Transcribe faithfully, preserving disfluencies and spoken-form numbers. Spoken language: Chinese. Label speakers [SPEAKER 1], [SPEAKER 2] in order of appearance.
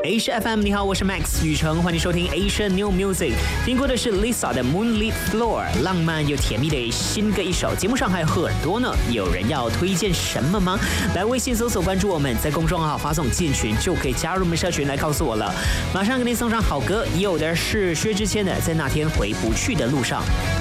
[SPEAKER 1] Asia F M， 你好，我是 Max 雨成，欢迎收听 Asia New Music。听过的是 Lisa 的 Moonlit Floor， 浪漫又甜蜜的新歌一首。节目上还有很多呢，有人要推荐什么吗？来微信搜索关注我们，在公众号发送进群就可以加入我们社群来告诉我了。马上给你送上好歌，有的是薛之谦的《在那天回不去的路上》。